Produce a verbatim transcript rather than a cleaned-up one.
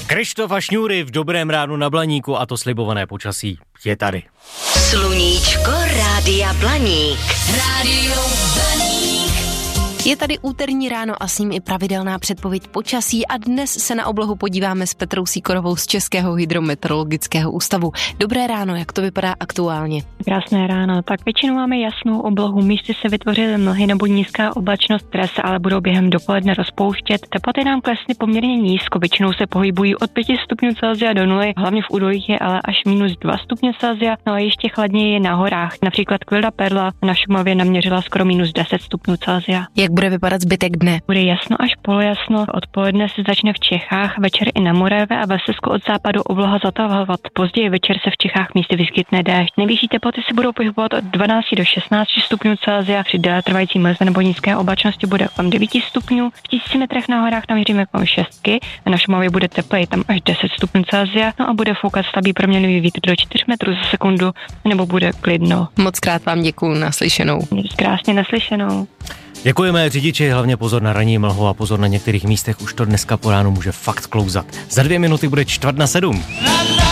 Kryštof a Šňůry v Dobrém ránu na Blaníku a to slibované počasí je tady. Sluníčko Rádia Blaník. Rádio Blaník. Je tady úterní ráno a s ním i pravidelná předpověď počasí a dnes se na oblohu podíváme s Petrou Sýkorovou z Českého hydrometeorologického ústavu. Dobré ráno, jak to vypadá aktuálně? Krásné ráno, tak většinou máme jasnou oblohu, místy se vytvořily mlhy nebo nízká oblačnost, které se ale budou během dopoledne rozpouštět. Teploty nám klesly poměrně nízko, většinou se pohybují od pěti stupňů Celsia do nuly, hlavně v údolích je ale až minus dva stupně Celsia, no a ještě chladněji je na horách. Například Kvilda Perla na Šumavě naměřila skoro minus deset stupňů Celsia. Jak bude vypadat zbytek dne? Bude jasno až polojasno, odpoledne se začne v Čechách, večer i na Moravě a ve Slezsku od západu obloha zatahovat. Později večer se v Čechách místy vyskytne déšť. Nejvyšší teploty se budou pohybovat od dvanácti do šestnácti stupňů Celsia, při déle trvající mlze nebo nízké oblačnosti bude kolem devíti stupňů. V tisíci metrech na horách naměříme kolem šestky a na Šumavě bude tepleji, tam až deset stupňů Celsia, no a bude foukat slabý proměnlivý vítr do čtyř metrů za sekundu, nebo bude klidno. Moc krát vám děkuju, naslyšenou. Krásně naslyšenou. Děkujeme řidiči, hlavně pozor na ranní mlhu a pozor na některých místech už to dneska po ránu může fakt klouzat. Za dvě minuty bude čtvrt na sedm.